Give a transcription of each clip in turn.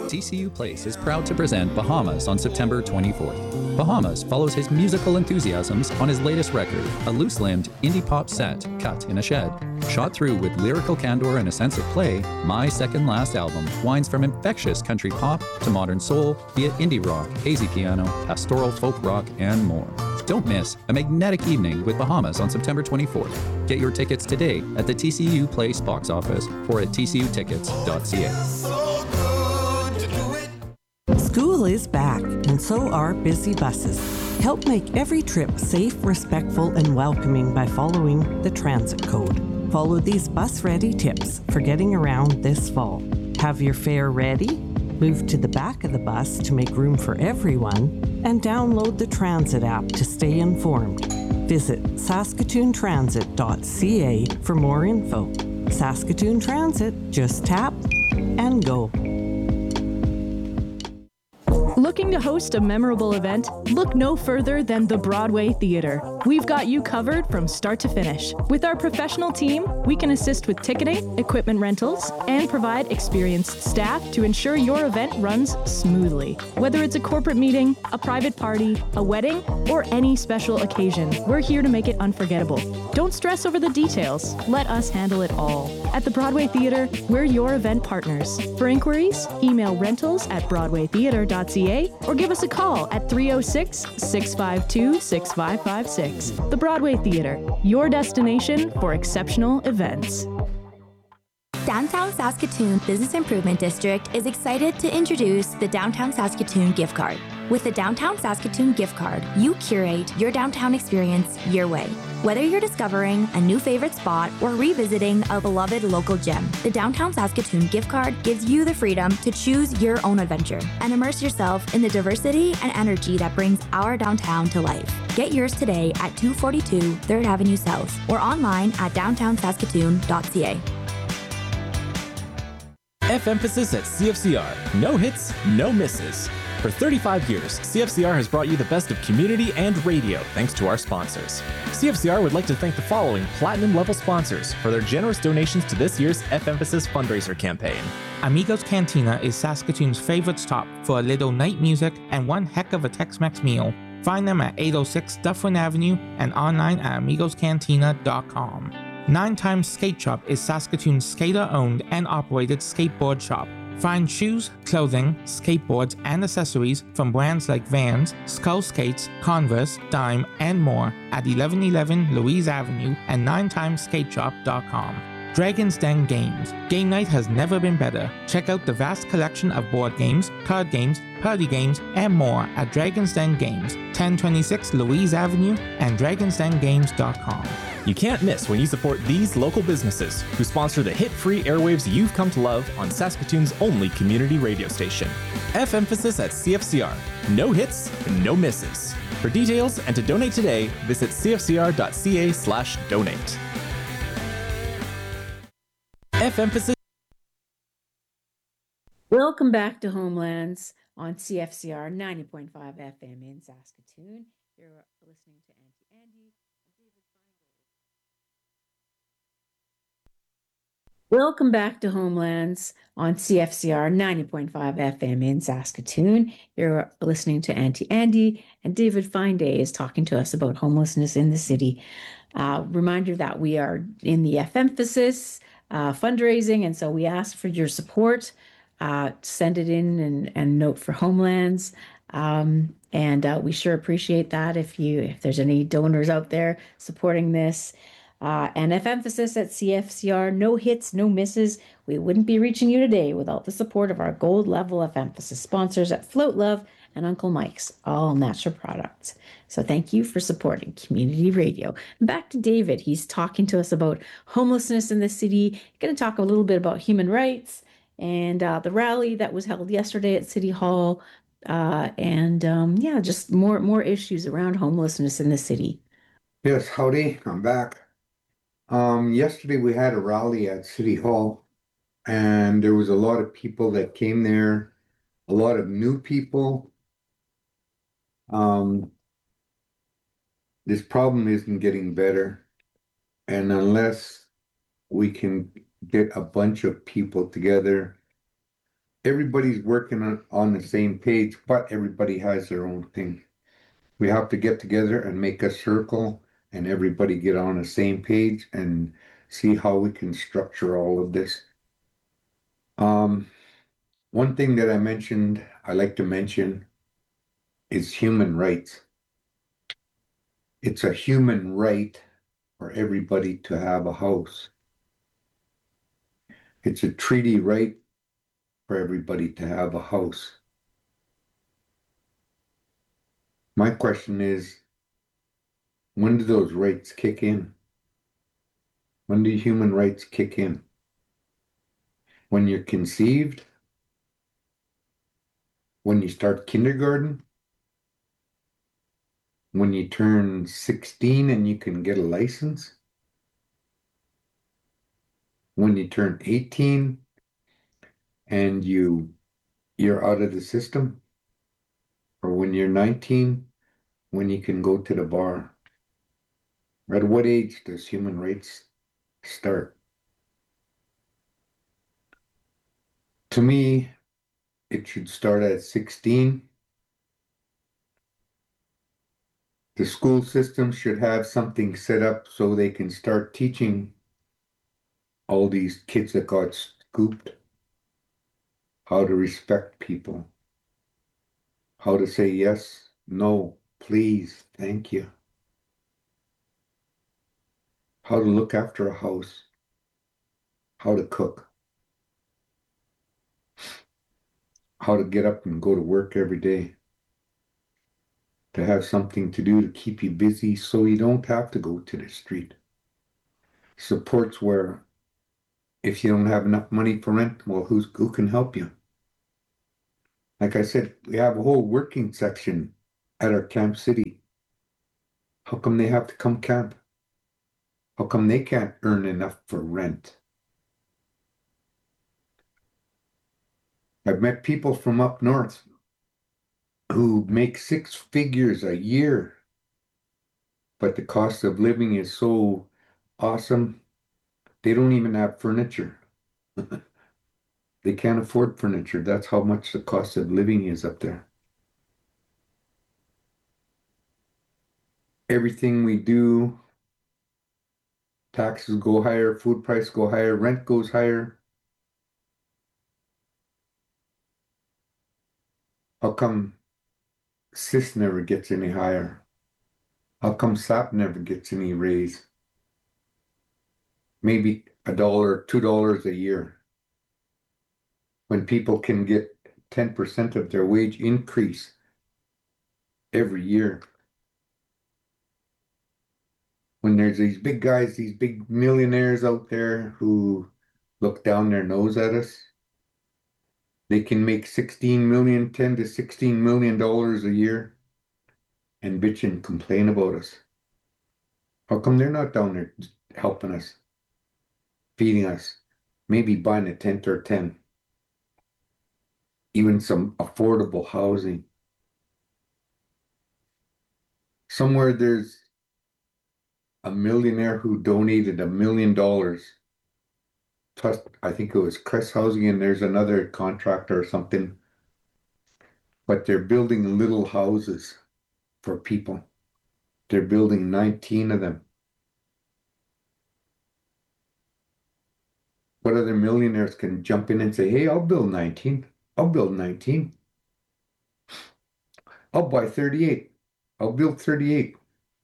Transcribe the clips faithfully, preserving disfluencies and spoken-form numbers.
T C U Place is proud to present Bahamas on September twenty-fourth. Bahamas follows his musical enthusiasms on his latest record, a loose-limbed indie pop set cut in a shed. Shot through with lyrical candor and a sense of play, My Second Last Album winds from infectious country pop to modern soul, be it indie rock, hazy piano, pastoral folk rock, and more. Don't miss a magnetic evening with Bahamas on September twenty-fourth. Get your tickets today at the T C U Place box office or at t c u tickets dot c a. School is back, and so are busy buses. Help make every trip safe, respectful, and welcoming by following the transit code. Follow these bus-ready tips for getting around this fall. Have your fare ready, move to the back of the bus to make room for everyone, and download the transit app to stay informed. Visit saskatoon transit dot c a for more info. Saskatoon Transit, just tap and go. Looking to host a memorable event? Look no further than the Broadway Theatre. We've got you covered from start to finish. With our professional team, we can assist with ticketing, equipment rentals, and provide experienced staff to ensure your event runs smoothly. Whether it's a corporate meeting, a private party, a wedding, or any special occasion, we're here to make it unforgettable. Don't stress over the details. Let us handle it all. At the Broadway Theatre, we're your event partners. For inquiries, email rentals at broadway theatre dot c a or give us a call at three oh six, six five two, six five five six. The Broadway Theatre, your destination for exceptional events. Downtown Saskatoon Business Improvement District is excited to introduce the Downtown Saskatoon Gift Card. With the Downtown Saskatoon Gift Card, you curate your downtown experience your way. Whether you're discovering a new favorite spot or revisiting a beloved local gem, the Downtown Saskatoon Gift Card gives you the freedom to choose your own adventure and immerse yourself in the diversity and energy that brings our downtown to life. Get yours today at two forty-two third Avenue South or online at downtown saskatoon dot c a. F-Emphasis at C F C R. No hits, no misses. For thirty-five years, C F C R has brought you the best of community and radio thanks to our sponsors. C F C R would like to thank the following platinum-level sponsors for their generous donations to this year's F-Emphasis fundraiser campaign. Amigos Cantina is Saskatoon's favorite stop for a little night music and one heck of a Tex-Mex meal. Find them at eight oh six Dufferin Avenue and online at amigos cantina dot com. Nine Times Skate Shop is Saskatoon's skater-owned and operated skateboard shop. Find shoes, clothing, skateboards, and accessories from brands like Vans, Skull Skates, Converse, Dime, and more at eleven eleven Louise Avenue and nine times skate shop dot com. Dragon's Den Games. Game night has never been better. Check out the vast collection of board games, card games, party games, and more at Dragon's Den Games, ten twenty-six Louise Avenue and dragons den games dot com. You can't miss when you support these local businesses who sponsor the hit-free airwaves you've come to love on Saskatoon's only community radio station. F-Emphasis at C F C R. No hits, no misses. For details and to donate today, visit c f c r dot c a slash donate. F-Emphasis. Welcome back to Homelands on C F C R ninety point five F M in Saskatoon. You're listening to Auntie Andy. Welcome back to Homelands on C F C R ninety point five F M in Saskatoon. You're listening to Auntie Andy, and David Fineday is talking to us about homelessness in the city. Uh, reminder that we are in the F-Emphasis uh, fundraising, and so we ask for your support. Uh, send it in and, and note for Homelands. Um, and uh, we sure appreciate that if you if there's any donors out there supporting this. Uh, and F-Emphasis at C F C R, no hits, no misses. We wouldn't be reaching you today without the support of our gold level F-Emphasis sponsors at Float Love and Uncle Mike's, all natural products. So thank you for supporting community radio. Back to David. He's talking to us about homelessness in the city. Going to talk a little bit about human rights and uh, the rally that was held yesterday at City Hall. Uh, and um, yeah, just more, more issues around homelessness in the city. Yes, howdy, I'm back. Um, yesterday we had a rally at City Hall, and there was a lot of people that came there, a lot of new people. Um, this problem isn't getting better, and unless we can get a bunch of people together everybody's working on, on the same page, but everybody has their own thing. We have to get together and make a circle and everybody get on the same page and see how we can structure all of this. Um, one thing that I mentioned, I like to mention, is human rights. It's a human right for everybody to have a house. It's a treaty right for everybody to have a house. My question is, when do those rights kick in? When do human rights kick in? When you're conceived? When you start kindergarten? When you turn sixteen and you can get a license? When you turn eighteen and you you're out of the system? Or when you're nineteen, when you can go to the bar? At what age does human rights start? To me, it should start at sixteen. The school system should have something set up so they can start teaching all these kids that got scooped how to respect people, how to say yes, no, please, thank you, how to look after a house, how to cook, how to get up and go to work every day, to have something to do to keep you busy so you don't have to go to the street. Supports where if you don't have enough money for rent, well, who's, who can help you? Like I said, we have a whole working section at our Camp City. How come they have to come camp? How come they can't earn enough for rent? I've met people from up north who make six figures a year, but the cost of living is so awesome, they don't even have furniture. They can't afford furniture. That's how much the cost of living is up there. Everything we do, taxes go higher, food price go higher, rent goes higher. How come S I S never gets any higher? How come S A P never gets any raise? Maybe a dollar, two dollars a year. When people can get ten percent of their wage increase every year. When there's these big guys, these big millionaires out there who look down their nose at us, they can make sixteen million, ten to sixteen million dollars a year and bitch and complain about us. How come they're not down there helping us, feeding us, maybe buying a tent or ten? Even some affordable housing. Somewhere there's a millionaire who donated a million dollars. Plus, I think it was Crest Housing, and there's another contractor or something. But they're building little houses for people. They're building nineteen of them. What other millionaires can jump in and say, hey, I'll build nineteen. I'll build nineteen. I'll buy thirty-eight. I'll build thirty-eight.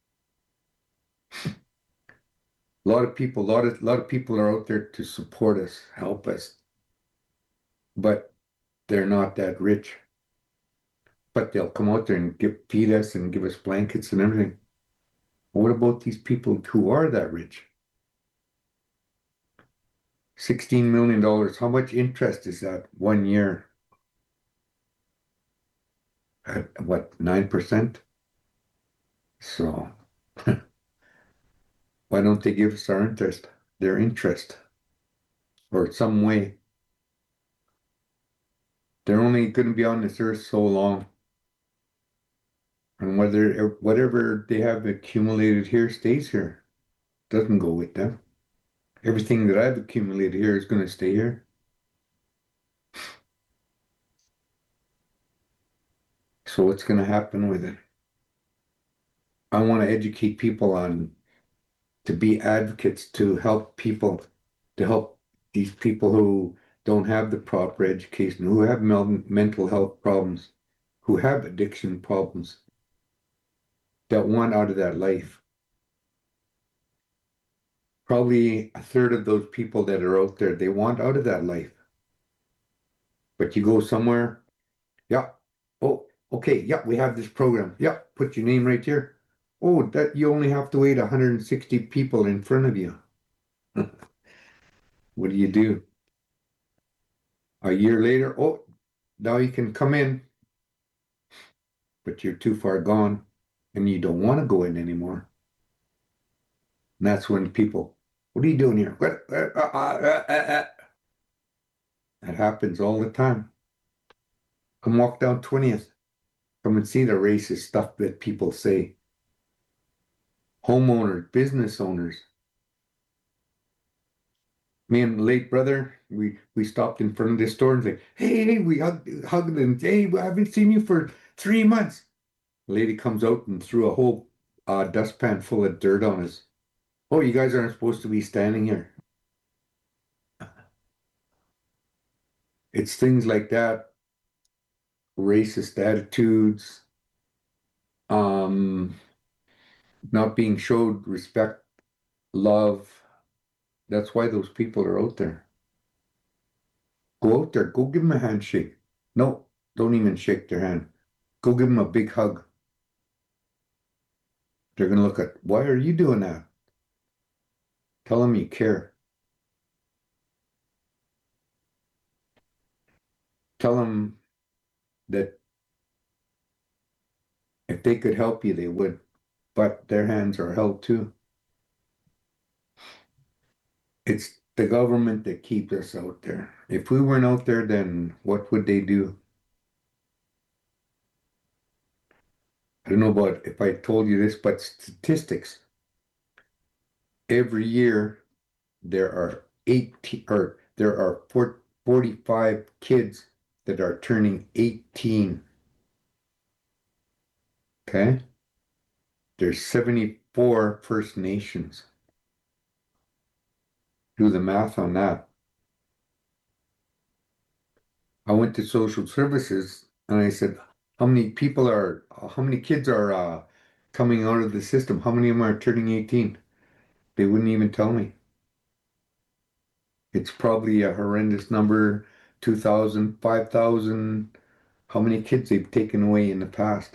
A lot of people, a lot of, a lot of people are out there to support us, help us. But they're not that rich. But they'll come out there and give, feed us and give us blankets and everything. What about these people who are that rich? sixteen million dollars. How much interest is that one year? At what, nine percent? So, why don't they give us our interest, their interest, or some way? They're only going to be on this earth so long. And whether whatever they have accumulated here stays here, doesn't go with them. Everything that I've accumulated here is going to stay here. So what's going to happen with it? I want to educate people on, to be advocates, to help people, to help these people who don't have the proper education, who have mental health problems, who have addiction problems, that want out of that life. Probably a third of those people that are out there, they want out of that life. But you go somewhere, yeah, oh, okay, yeah, we have this program. Yeah, put your name right here. Oh, that you only have to wait one hundred sixty people in front of you. What do you do? A year later, oh, now you can come in, but you're too far gone and you don't want to go in anymore. And that's when people, what are you doing here? What? Uh, uh, uh, uh, uh. That happens all the time. Come walk down twentieth. Come and see the racist stuff that people say. Homeowners, business owners. Me and late brother, we we stopped in front of this store and said, hey, hey, we hugged, hugged and hey, I haven't seen you for three months. The lady comes out and threw a whole uh, dustpan full of dirt on us. Oh, you guys aren't supposed to be standing here. It's things like that, racist attitudes, um, not being showed respect, love. That's why those people are out there. Go out there, go give them a handshake. No, don't even shake their hand. Go give them a big hug. They're going to look at, why are you doing that? Tell them you care. Tell them that if they could help you, they would, but their hands are held too. It's the government that keeps us out there. If we weren't out there, then what would they do? I don't know about if I told you this, but statistics. Every year there are eighteen or there are forty-five kids that are turning eighteen. Okay? There's seventy-four First Nations. Do the math on that. I went to social services and I said, how many people are, how many kids are uh, coming out of the system? How many of them are turning eighteen? They wouldn't even tell me. It's probably a horrendous number, two thousand, five thousand, how many kids they've taken away in the past.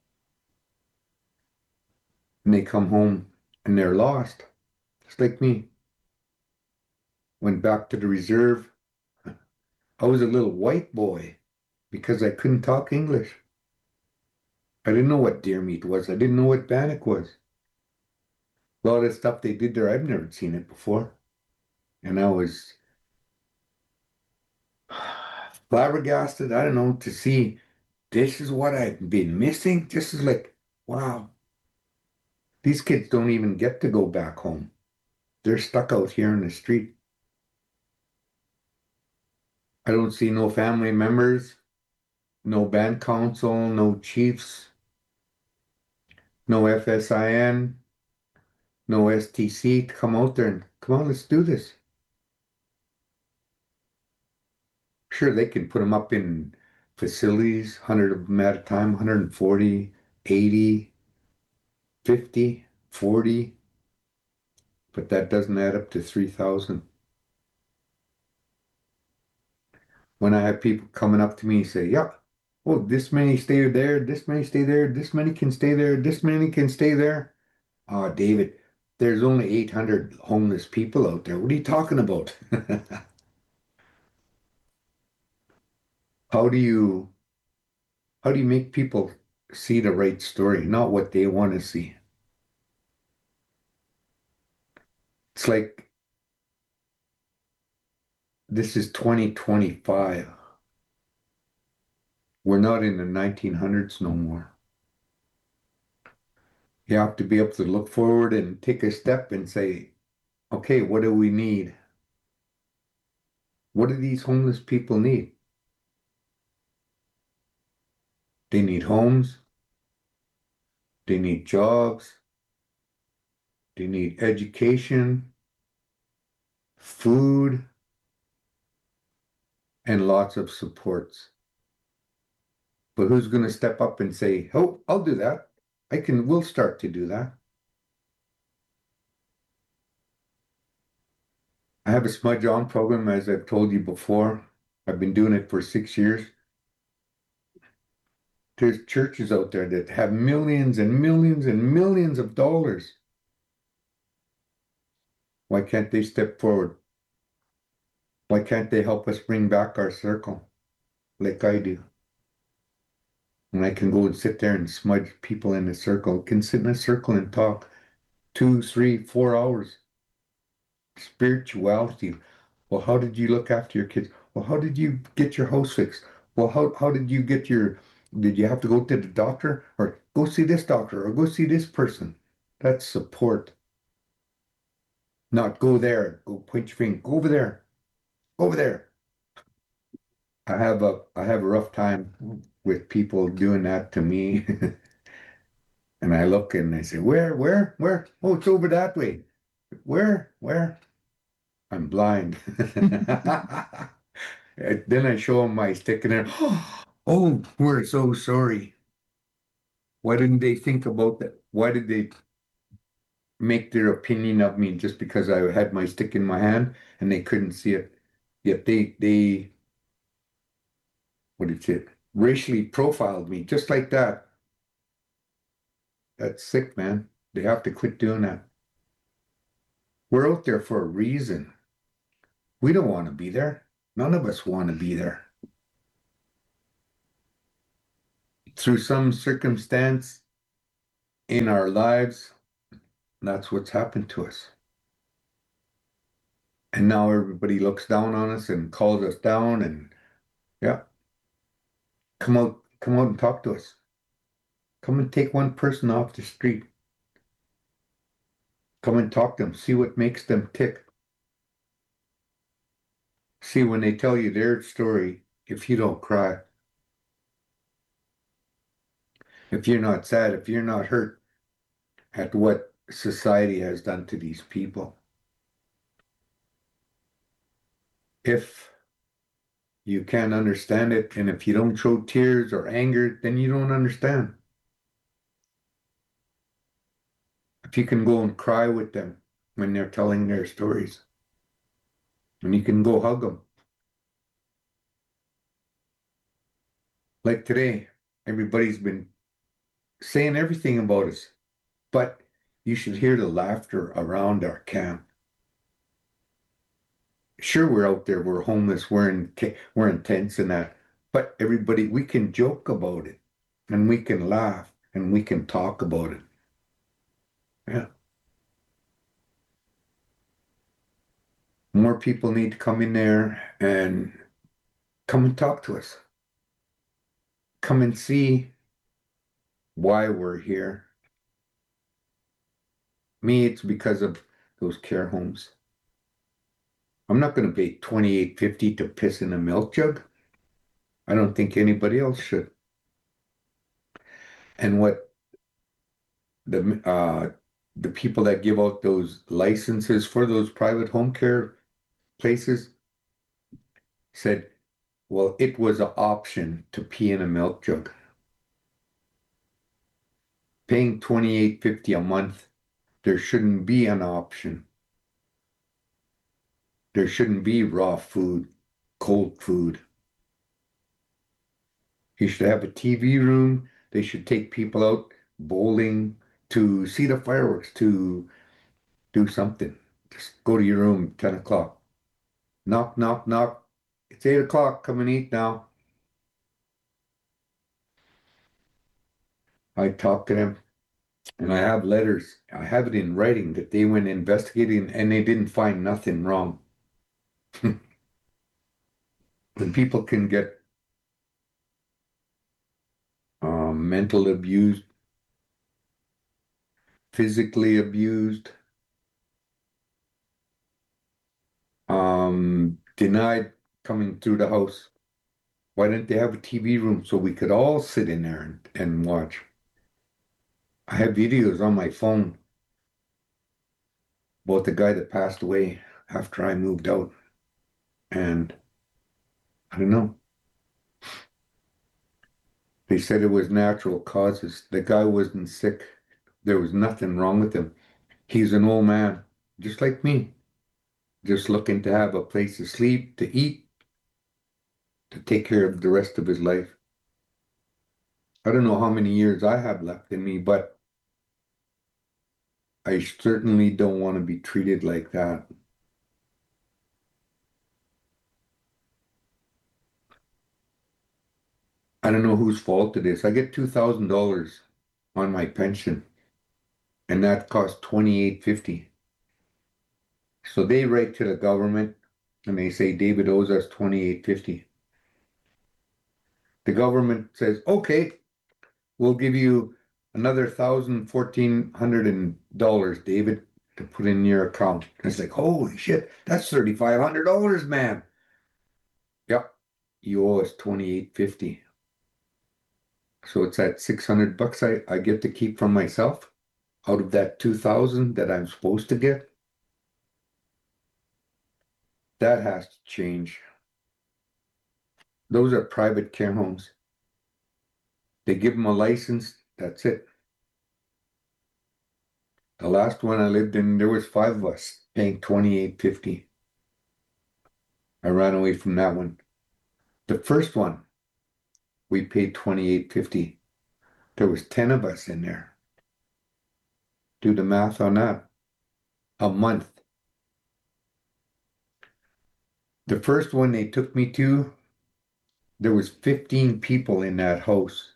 And they come home and they're lost, just like me. Went back to the reserve. I was a little white boy because I couldn't talk English. I didn't know what deer meat was. I didn't know what bannock was. A lot of stuff they did there, I've never seen it before. And I was flabbergasted, I don't know, to see this is what I've been missing. This is like, wow. These kids don't even get to go back home. They're stuck out here in the street. I don't see no family members, no band council, no chiefs, no F S I N, no S T C to come out there and come on, let's do this. Sure, they can put them up in facilities, one hundred of them at a time, one hundred forty, eighty, fifty, forty, but that doesn't add up to three thousand. When I have people coming up to me and say, yeah, well, this many stay there, this many stay there, this many can stay there, this many can stay there. Oh, David, there's only eight hundred homeless people out there. What are you talking about? How do you, how do you make people see the right story, not what they want to see? It's like, this is twenty twenty-five. We're not in the nineteen hundreds no more. You have to be able to look forward and take a step and say, okay, what do we need? What do these homeless people need? They need homes. They need jobs. They need education, food, and lots of supports. But who's going to step up and say, oh, I'll do that. I can, we'll start to do that. I have a Smudge On program, as I've told you before. I've been doing it for six years. There's churches out there that have millions and millions and millions of dollars. Why can't they step forward? Why can't they help us bring back our circle like I do? And I can go and sit there and smudge people in a circle, can sit in a circle and talk two, three, four hours. Spirituality. Well, how did you look after your kids? Well, how did you get your house fixed? Well, how, how did you get your, did you have to go to the doctor? Or go see this doctor, or go see this person? That's support. Not go there, go point your finger, go over there, go over there. I have a, I have a rough time with people doing that to me. And I look and I say, where, where, where? Oh, it's over that way. Where, where? I'm blind. Then I show them my stick and they're, oh, we're so sorry. Why didn't they think about that? Why did they make their opinion of me just because I had my stick in my hand and they couldn't see it? Yet they, they, what is it? Racially profiled me just like that. That's sick, man. They have to quit doing that. We're out there for a reason. We don't want to be there. None of us want to be there. Through some circumstance in our lives, that's what's happened to us. And now everybody looks down on us and calls us down and yeah. Come out, come out and talk to us. Come and take one person off the street. Come and talk to them. See what makes them tick. See when they tell you their story, if you don't cry. If you're not sad, if you're not hurt at what society has done to these people. If you can't understand it, and if you don't show tears or anger, then you don't understand. If you can go and cry with them when they're telling their stories, and you can go hug them. Like today, everybody's been saying everything about us, but you should hear the laughter around our camp. Sure, we're out there, we're homeless, we're in, we're in tents and that, but everybody, we can joke about it, and we can laugh, and we can talk about it. Yeah. More people need to come in there and come and talk to us. Come and see why we're here. Me, it's because of those care homes. I'm not going to pay twenty-eight fifty to piss in a milk jug. I don't think anybody else should. And what the uh, the people that give out those licenses for those private home care places said, well, it was an option to pee in a milk jug. Paying twenty-eight fifty a month, there shouldn't be an option. There shouldn't be raw food, cold food. You should have a T V room. They should take people out bowling, to see the fireworks, to do something. Just go to your room, ten o'clock. Knock, knock, knock. It's eight o'clock, come and eat now. I talk to them, and I have letters. I have it in writing that they went investigating and they didn't find nothing wrong. When people can get um, mental abused, physically abused, um, denied coming through the house, Why didn't they have a T V room so we could all sit in there and, and watch? I have videos on my phone about the guy that passed away after I moved out. And I don't know. They said it was natural causes. The guy wasn't sick. There was nothing wrong with him. He's an old man, just like me, just looking to have a place to sleep, to eat, to take care of the rest of his life. I don't know how many years I have left in me, but I certainly don't want to be treated like that. I don't know whose fault it is. I get two thousand dollars on my pension, and that costs twenty-eight fifty. So they write to the government and they say David owes us twenty-eight fifty. The government says, okay, we'll give you another thousand fourteen hundred dollars, David, to put in your account. And it's like, holy shit, that's thirty-five hundred dollars, man. Yep, you owe us twenty-eight fifty. So it's at six hundred bucks I, I get to keep from myself out of that two thousand that I'm supposed to get. That has to change. Those are private care homes. They give them a license, that's it. The last one I lived in, there was five of us paying twenty-eight fifty. I ran away from that one. The first one, we paid twenty-eight fifty. There was ten of us in there. Do the math on that. A month. The first one they took me to, there was fifteen people in that house.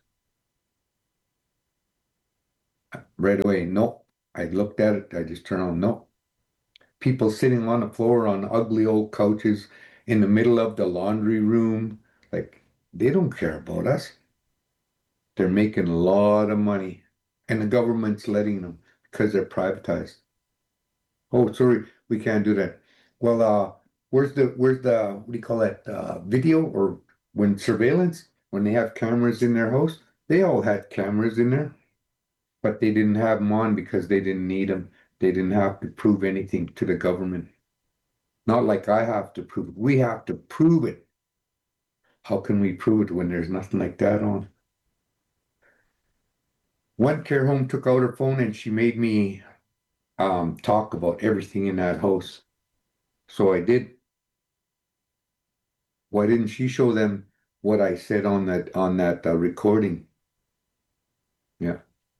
Right away, no. I looked at it, I just turned on, no. People sitting on the floor on ugly old couches in the middle of the laundry room. Like, they don't care about us. They're making a lot of money. And the government's letting them because they're privatized. Oh, sorry, we can't do that. Well, uh, where's the, where's the, what do you call that, uh, video or when surveillance? When they have cameras in their house? They all had cameras in there. But they didn't have them on because they didn't need them. They didn't have to prove anything to the government. Not like I have to prove it. We have to prove it. How can we prove it when there's nothing like that on? One care home took out her phone and she made me um, talk about everything in that house. So I did. Why didn't she show them what I said on that on that uh, recording? Yeah.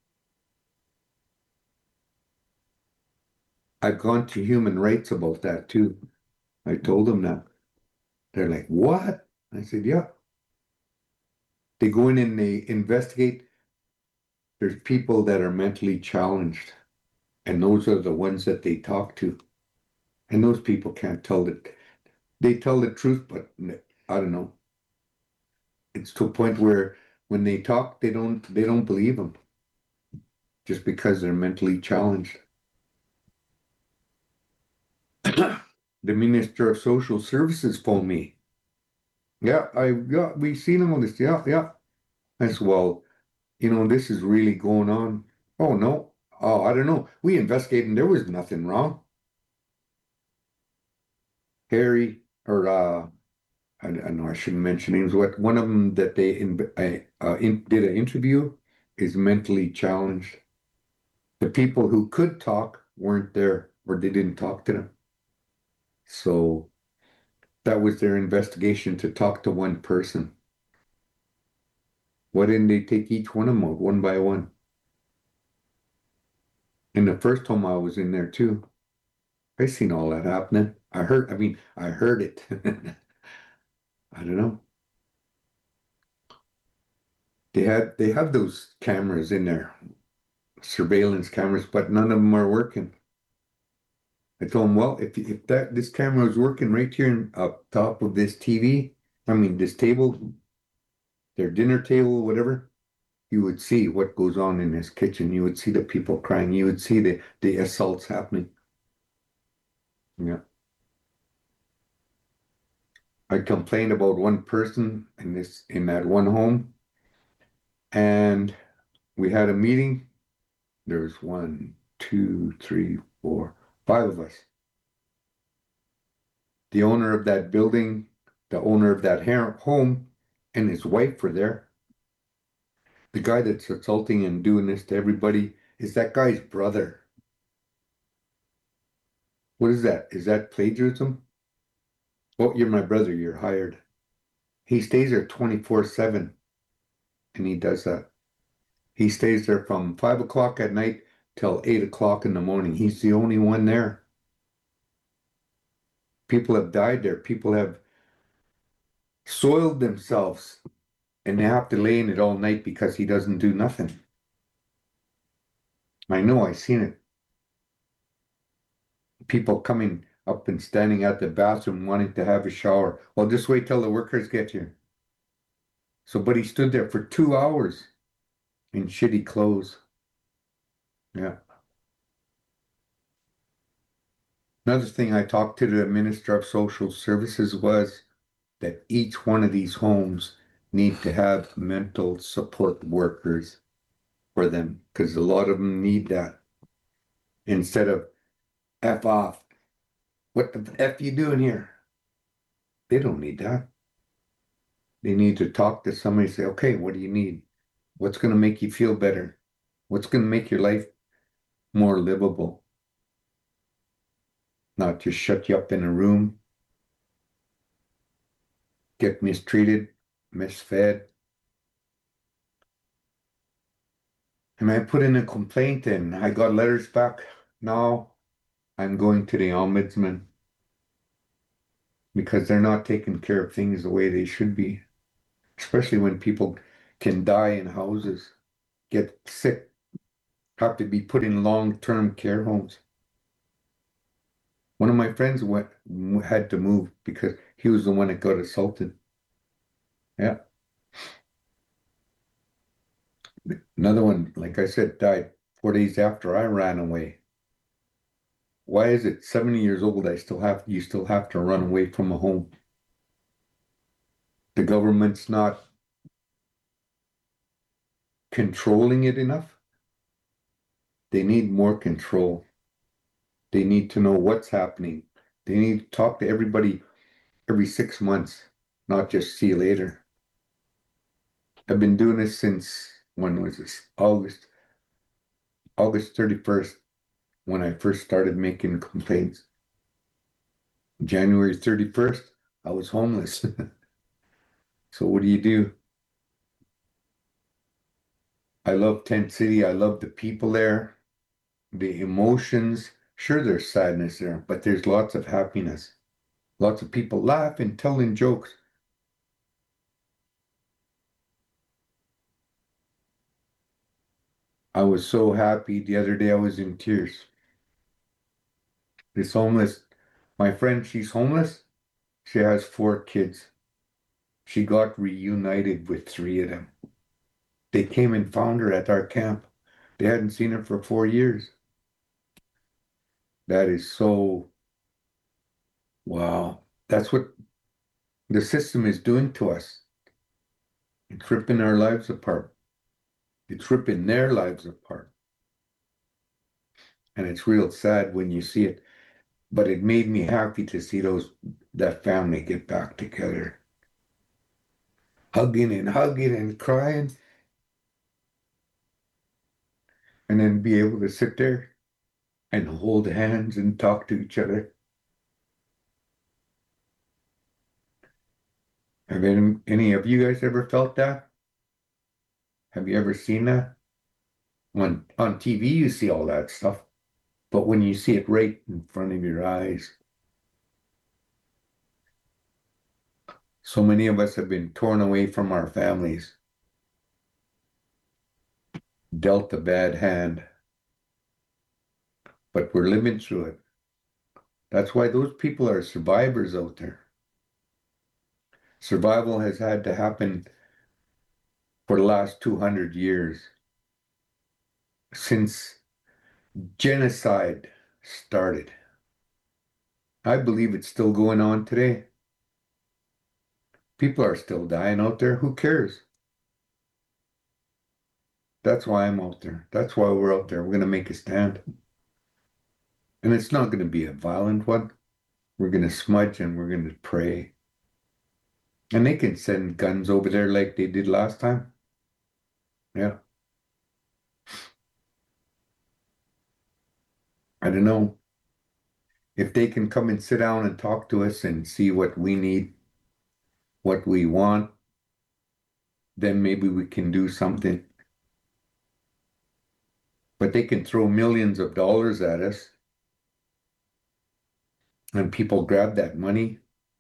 I've gone to human rights about that too. I told them that. They're like, what? I said, yeah. They go in and they investigate. There's people that are mentally challenged. And those are the ones that they talk to. And those people can't tell it. They tell the truth, but I don't know. It's to a point where when they talk, they don't they don't believe them. Just because they're mentally challenged. The Minister of Social Services phoned me. Yeah, I yeah, we seen all this. Yeah, yeah. I said, well, you know, this is really going on. Oh no. Oh, I don't know. We investigated and there was nothing wrong. Harry, or uh I, I know I shouldn't mention names. What one of them that they in, uh, in, did an interview is mentally challenged. The people who could talk weren't there, or they didn't talk to them. So that was their investigation, to talk to one person. Why didn't they take each one of them out one by one? In the first home I was in there too. I seen all that happening. I heard, I mean, I heard it. I don't know. They had, they have those cameras in there, surveillance cameras, but none of them are working. I told him, well, if if that this camera was working right here up top of this T V, I mean this table, their dinner table, whatever, you would see what goes on in this kitchen. You would see the people crying. You would see the the assaults happening. Yeah. I complained about one person in this in that one home, and we had a meeting. There's one, two, three, four, five of us. The owner of that building, the owner of that home, and his wife were there. The guy that's assaulting and doing this to everybody is that guy's brother. What is that? Is that plagiarism? Oh, you're my brother. You're hired. He stays there twenty-four seven, and he does that. He stays there from five o'clock at night till eight o'clock in the morning. He's the only one there. People have died there. People have soiled themselves, and they have to lay in it all night because he doesn't do nothing. I know, I've seen it. People coming up and standing at the bathroom wanting to have a shower. Well, just wait till the workers get here. So, but he stood there for two hours in shitty clothes. Yeah. Another thing I talked to the Minister of Social Services was that each one of these homes need to have mental support workers for them, because a lot of them need that. Instead of F off, what the F you doing here? They don't need that. They need to talk to somebody and say, okay, what do you need? What's going to make you feel better? What's going to make your life more livable? Not just shut you up in a room, get mistreated, misfed. And I put in a complaint and I got letters back. Now I'm going to the ombudsman because they're not taking care of things the way they should be, especially when people can die in houses, get sick, have to be put in long-term care homes. One of my friends went had to move because he was the one that got assaulted. Yeah. Another one, like I said, died four days after I ran away. Why is it seventy years old I still have you still have to run away from a home? The government's not controlling it enough. They need more control. They need to know what's happening. They need to talk to everybody every six months, not just see you later. I've been doing this since, when was this? August, August thirty-first, when I first started making complaints. January thirty-first, I was homeless. So what do you do? I love Tent City. I love the people there, the emotions. Sure, there's sadness there, but there's lots of happiness. Lots of people laughing, telling jokes. I was so happy the other day. I was in tears. This homeless, my friend, she's homeless. She has four kids. She got reunited with three of them. They came and found her at our camp. They hadn't seen her for four years. That is so, wow. That's what the system is doing to us. It's ripping our lives apart. It's ripping their lives apart. And it's real sad when you see it. But it made me happy to see those that family get back together. Hugging and hugging and crying. And then be able to sit there and hold hands and talk to each other. Have any, any of you guys ever felt that? Have you ever seen that? When on T V you see all that stuff, but when you see it right in front of your eyes. So many of us have been torn away from our families, dealt a bad hand, but we're living through it. That's why those people are survivors out there. Survival has had to happen for the last two hundred years, since genocide started. I believe it's still going on today. People are still dying out there. Who cares? That's why I'm out there. That's why we're out there. We're going to make a stand. And it's not going to be a violent one. We're going to smudge and we're going to pray. And they can send guns over there like they did last time. Yeah. I don't know. If they can come and sit down and talk to us and see what we need, what we want, then maybe we can do something. But they can throw millions of dollars at us and people grab that money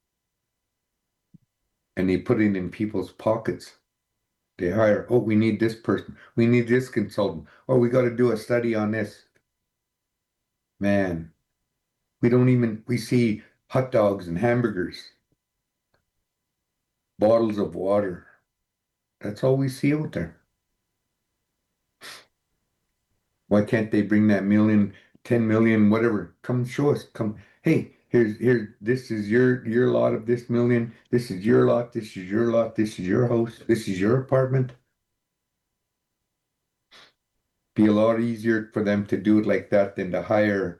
and they put it in people's pockets. They hire, oh, we need this person. We need this consultant. Oh, we got to do a study on this. Man, we don't even, we see hot dogs and hamburgers, bottles of water. That's all we see out there. Why can't they bring that million, ten million, whatever? Come show us. Come, hey, here's here's this is your your lot of this million. This is your lot. This is your lot. This is your house. This is your apartment. Be a lot easier for them to do it like that than to hire.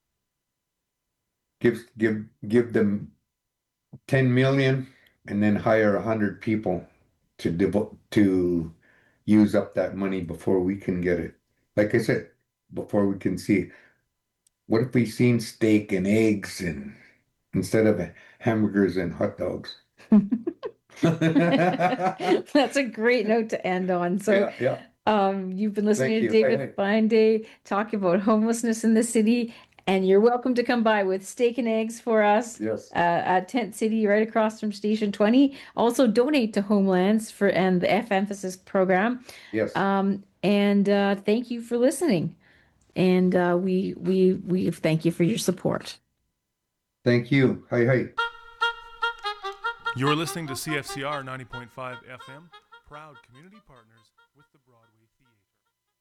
Give give give them ten million and then hire a hundred people to devote to use up that money before we can get it. Like I said, before we can see, what if we seen steak and eggs and instead of hamburgers and hot dogs? That's a great note to end on. So, yeah, yeah. Um, you've been listening Thank to you. David Hey. Finday talking about homelessness in the city, and you're welcome to come by with steak and eggs for us. Yes. Uh, at Tent City, right across from Station twenty. Also, donate to Homelands for and the F Emphasis program. Yes. Um, and uh, thank you for listening. And uh, we we we thank you for your support. Thank you. Hi, hi. You're listening to C F C R ninety point five F M, proud community partners with the Broadway.